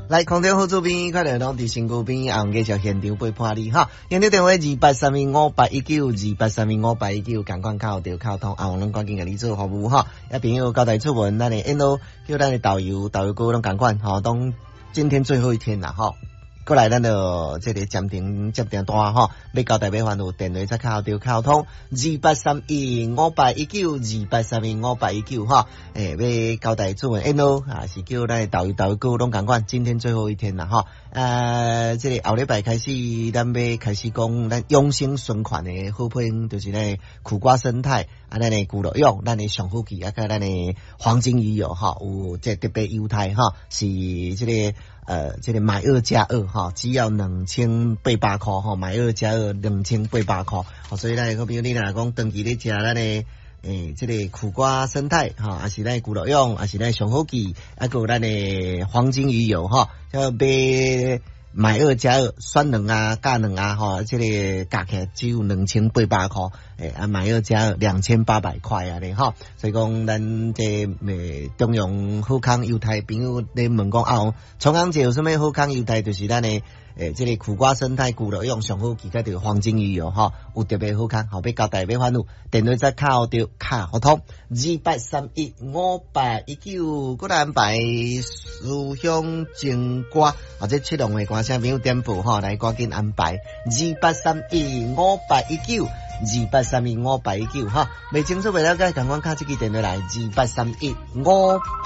来，空中好主编，快来拢伫身躯边，啊，继续现场陪伴你哈。用你电话28325819，28325819，赶快靠着靠通，啊，我们赶紧给你做服务哈。有朋友交代出门，咱的 N.O. 叫咱的导游哥拢赶快哈，当今天最后一天啦哈。过来，咱就这个暂停接电话哈，要交代要烦恼电话再靠着靠通28325819，28325819哈，要交代出门 N.O. 啊，是叫咱导游哥拢赶快，今天最后一天啦哈。这个后礼拜开始，咱要开始讲咱永生存款的好品，就是咱苦瓜生态啊，咱的咕噜用，咱的上好期啊，甲咱的黄金鱼油哈，有这特别优待哈，是这个。这个买2加2哈，只要2800块哈，买2加22800块，好，所以咱好比如你若讲长期咧食咱的这个苦瓜生态哈，还是咱咕噜用，还是咱上好期，还有咱的黄金鱼油哈，要买2加2酸卵啊、加卵啊哈，这个加起来只有2800块，买2加22800块啊咧哈，所以讲咱这中央好康优待朋友咧问讲啊，重阳节有什么好康优待？就是咱的这个苦瓜生态咕噜用上好期，甲这个黄金鱼油哈，有特别好康，后要交代要烦恼，电话再靠着卡好通28315819，过来安排思乡情歌或者七龙的歌声，朋友点播哈，来赶紧安排28315819，28315819哈，未清楚未了解，赶快卡这个电话来283158。